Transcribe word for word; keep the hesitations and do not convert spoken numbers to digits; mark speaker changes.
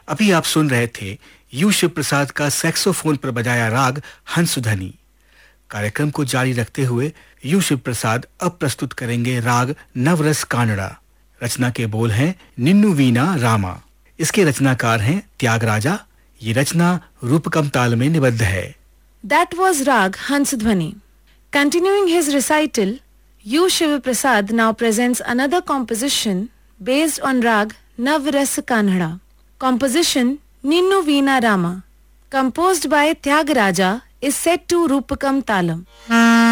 Speaker 1: अभी आप सुन रहे थे यू शिव प्रसाद का सैक्सोफोन पर बजाया राग हंसध्वनि। कार्यक्रम को जारी रखते हुए यू शिव प्रसाद अब प्रस्तुत करेंगे राग नवरस कानड़ा। रचना के बोल हैं निन्नु वीणा रामा। इसके रचनाकार हैं त्यागराजा। ये रचना रूपकम ताल में निबद्ध है।
Speaker 2: That was Rag Hansdhwani. Continuing his recital, U. Shiva Prasad now presents another composition based on Rag Navras Kanhada. Composition Ninnu Veena Rama, composed by Tyagaraja, is set to Rupakam Talam.